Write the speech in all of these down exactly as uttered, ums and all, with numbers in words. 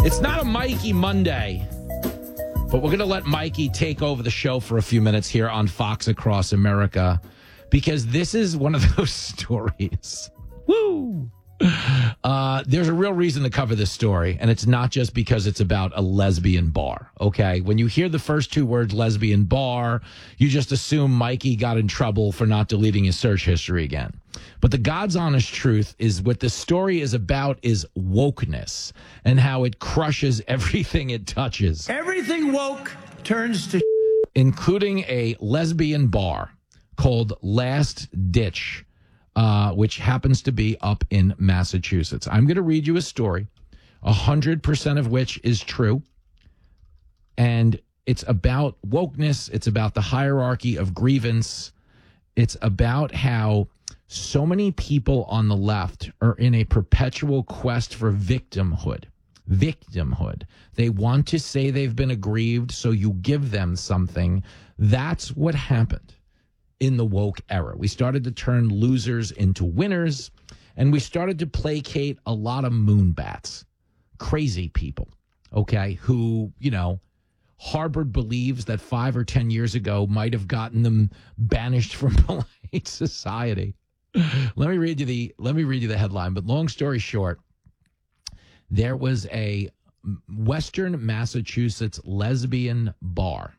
It's not a Mikey Monday, but we're going to let Mikey take over the show for a few minutes here on Fox Across America, because this is one of those stories. Woo! Uh, there's a real reason to cover this story, and it's not just because it's about a lesbian bar, okay? When you hear the first two words, lesbian bar, you just assume Mikey got in trouble for not deleting his search history again. But the God's honest truth is what this story is about is wokeness and how it crushes everything it touches. Everything woke turns to including a lesbian bar called Last Ditch, uh, which happens to be up in Massachusetts. I'm going to read you a story, one hundred percent of which is true. And it's about wokeness. It's about the hierarchy of grievance. It's about how so many people on the left are in a perpetual quest for victimhood. Victimhood. They want to say they've been aggrieved, so you give them something. That's what happened in the woke era. We started to turn losers into winners, and we started to placate a lot of moonbats, crazy people, okay, who, you know, Harvard believes that five or ten years ago might have gotten them banished from polite society. Let me read you the let me read you the headline. But long story short, there was a Western Massachusetts lesbian bar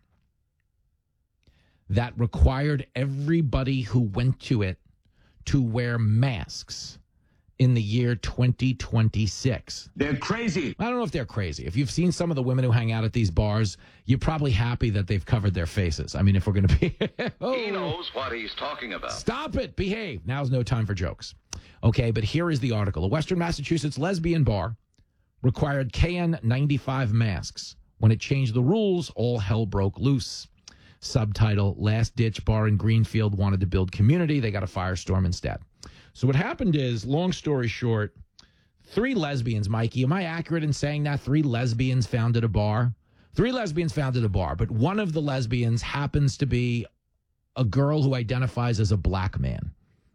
that required everybody who went to it to wear masks in the year twenty twenty-six. They're crazy. I don't know if they're crazy. If you've seen some of the women who hang out at these bars, you're probably happy that they've covered their faces. I mean, if we're going to be... oh. He knows what he's talking about. Stop it. Behave. Now's no time for jokes. Okay, but here is the article. A Western Massachusetts lesbian bar required K N ninety-five masks. When it changed the rules, all hell broke loose. Subtitle, Last Ditch Bar in Greenfield wanted to build community. They got a firestorm instead. So what happened is, long story short, three lesbians, Mikey, am I accurate in saying that? Three lesbians founded a bar? Three lesbians founded a bar, but one of the lesbians happens to be a girl who identifies as a black man.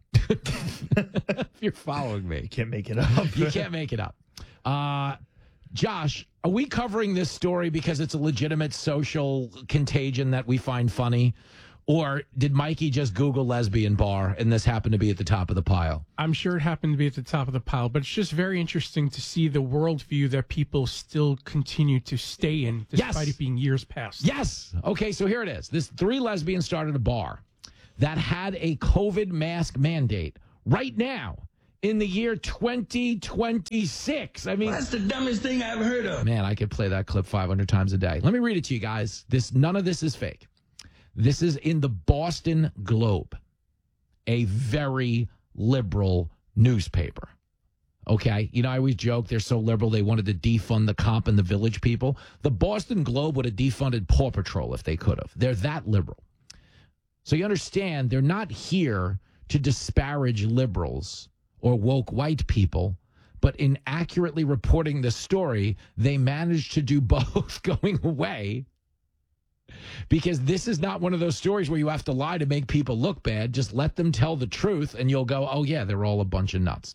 If you're following me. You can't make it up. You can't make it up. Uh, Josh, are we covering this story because it's a legitimate social contagion that we find funny? Or did Mikey just Google lesbian bar and this happened to be at the top of the pile? I'm sure it happened to be at the top of the pile, but it's just very interesting to see the worldview that people still continue to stay in despite Yes. it being years past. Yes. Okay, so here it is. This three lesbians started a bar that had a COVID mask mandate right now in the year twenty twenty-six. I mean, That's the dumbest thing I've heard of. man, I could play that clip five hundred times a day. Let me read it to you guys. This none of this is fake. This is in the Boston Globe, a very liberal newspaper. Okay? You know, I always joke they're so liberal they wanted to defund the cop and the village people. The Boston Globe would have defunded Paw Patrol if they could have. They're that liberal. So you understand, they're not here to disparage liberals or woke white people, but in accurately reporting the story, they managed to do both going away. Because this is not one of those stories where you have to lie to make people look bad. Just let them tell the truth and you'll go, oh, yeah, they're all a bunch of nuts.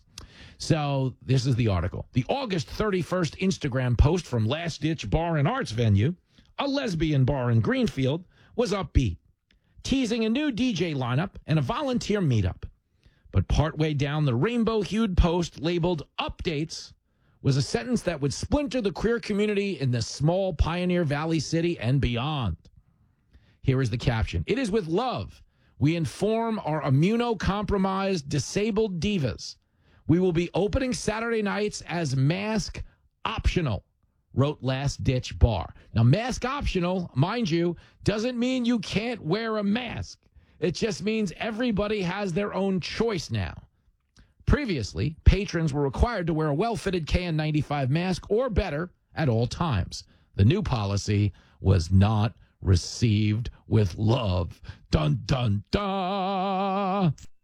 So this is the article. The August thirty-first Instagram post from Last Ditch Bar and Arts Venue, a lesbian bar in Greenfield, was upbeat, teasing a new D J lineup and a volunteer meetup. But partway down the rainbow-hued post labeled Updates was a sentence that would splinter the queer community in this small Pioneer Valley city and beyond. Here is the caption. It is with love we inform our immunocompromised, disabled divas. We will be opening Saturday nights as mask optional, wrote Last Ditch Bar. Now, mask optional, mind you, doesn't mean you can't wear a mask. It just means everybody has their own choice now. Previously, patrons were required to wear a well-fitted K N ninety-five mask or better at all times. The new policy was not received with love. Dun, dun, dun.